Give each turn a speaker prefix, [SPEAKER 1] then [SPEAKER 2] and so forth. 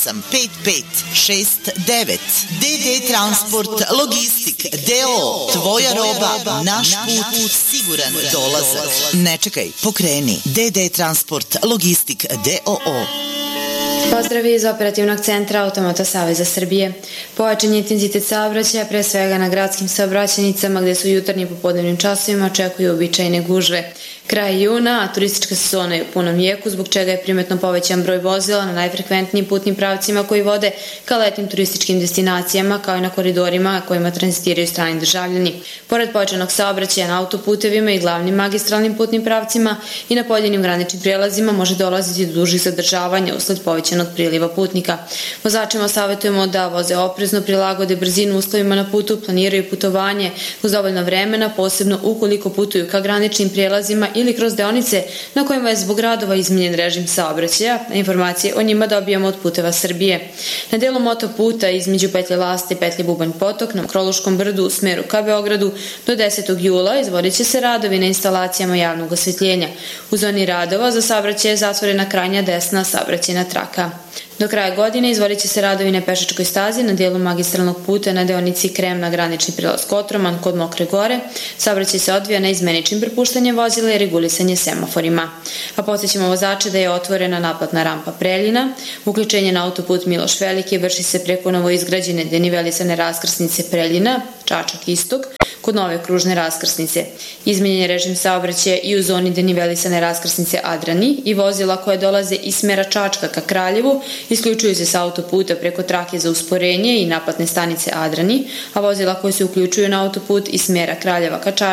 [SPEAKER 1] 5569. DD Transport Logistik D.O. Tvoja roba, naš put, siguran dolazak. Ne čekaj, pokreni. DD Transport Logistik D.O.O.
[SPEAKER 2] Pozdravi iz Operativnog centra Automoto Saveza Srbije. Pojačan je intenzitet saobraćaja, pre svega na gradskim saobraćajnicama gde su jutarnjim popodnevnim časovima očekuju uobičajene gužve. Kraj juna, a turistička sezona je u punom jeku, zbog čega je primetno povećan broj vozila na najfrekventnijim putnim pravcima koji vode ka letnim turističkim destinacijama, kao i na koridorima kojima tranzitiraju strani državljani. Pored pojačanog saobraćaja na autoputevima i glavnim magistralnim putnim pravcima i na pojedinim graničnim prijelazima može dolaziti do dužih zadržavanja usled povećanog priliva putnika. Vozačima savjetujemo da voze oprezno, prilagode brzinu uslovima na putu, planiraju putovanje uz dovoljno vremena, posebno ukoliko putuju ka graničnim prijelazima ili kroz deonice na kojima je zbog radova izmenjen režim saobraćaja. Informacije o njima dobijamo od Puteva Srbije. Na delu motoputa između petlje Laste i petlje Bubanj Potok na Kroluškom brdu u smeru ka Beogradu do 10. jula izvodit će se radovi na instalacijama javnog osvetljenja. U zoni radova za saobraćaj je zatvorena krajnja desna saobraćajna traka. Do kraja godine izvodit će se radovi na pešačkoj stazi na dijelu magistralnog puta na deonici Krem na granični prilaz Kotroman kod Mokre Gore. Saobraćaj se odvija na izmeničnim prepuštanjem vozila i regulisanje semaforima. A podsjećamo vozače da je otvorena naplatna rampa Preljina. Uključenje na autoput Miloš Veliki vrši se preko novoizgrađene denivelisane raskrsnice Preljina, Čačak Istok, kod nove kružne raskrsnice. Izmenjen je režim saobraćaja i u zoni denivelisane raskrsnice Adrani i vozila koje dolaze iz smera Čačka ka Kraljevu isključuju se sa autoputa preko trake za usporenje i naplatne stanice Adrani, a vozila koje se uključuju na autoput iz smera Kraljeva ka Čačku